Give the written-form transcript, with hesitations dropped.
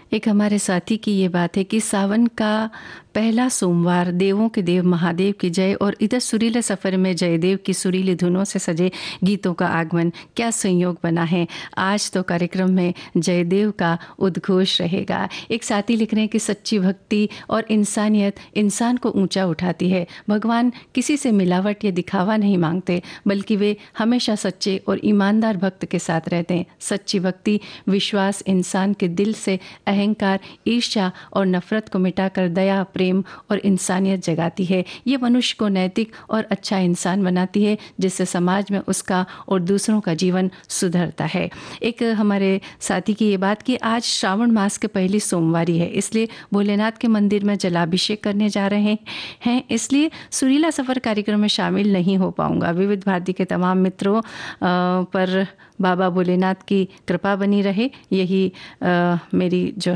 एक हमारे साथी की ये बात है कि सावन का पहला सोमवार देवों के देव महादेव की जय और इधर सुरीले सफ़र में जयदेव की सुरीली धुनों से सजे गीतों का आगमन, क्या संयोग बना है। आज तो कार्यक्रम में जयदेव का उद्घोष रहेगा। एक साथी लिख रहे हैं कि सच्ची भक्ति और इंसानियत इंसान को ऊंचा उठाती है। भगवान किसी से मिलावट या दिखावा नहीं मांगते, बल्कि वे हमेशा सच्चे और ईमानदार भक्त के साथ रहते हैं। सच्ची भक्ति विश्वास इंसान के दिल से अहंकार, ईर्ष्या और नफरत को मिटाकर दया, प्रेम और इंसानियत जगाती है। ये मनुष्य को नैतिक और अच्छा इंसान बनाती है, जिससे समाज में उसका और दूसरों का जीवन सुधरता है। एक हमारे साथी की ये बात कि आज श्रावण मास के पहली सोमवारी है, इसलिए भोलेनाथ के मंदिर में जलाभिषेक करने जा रहे हैं, इसलिए सुरीला सफ़र कार्यक्रम में शामिल नहीं हो पाऊंगा। विविध भारती के तमाम मित्रों पर बाबा भोलेनाथ की कृपा बनी रहे, यही मेरी जो